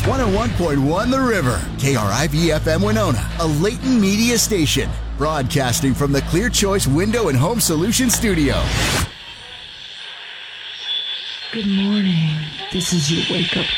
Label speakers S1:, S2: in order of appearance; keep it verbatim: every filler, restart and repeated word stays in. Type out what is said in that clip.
S1: one oh one point one The River, K R I V F M Winona, a Leighton Media station, broadcasting from the Clear Choice Window and Home Solutions studio.
S2: Good morning. This is your wake-up